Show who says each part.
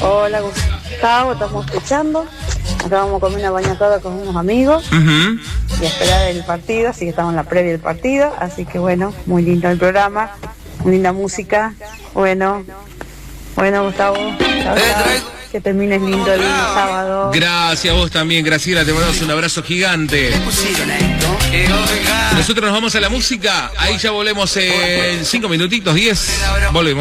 Speaker 1: Hola Gustavo, estamos escuchando. Acá vamos a comer una bañacada con unos amigos y a esperar el partido, así que estamos en la previa del partido. Así que bueno, muy lindo el programa, muy linda música. Bueno Gustavo, chao, chao. Que termines lindo el sábado.
Speaker 2: Gracias, vos también, Graciela, te mandamos un abrazo gigante. Nosotros nos vamos a la música, ahí ya volvemos en 5 minutitos, 10. Volvemos.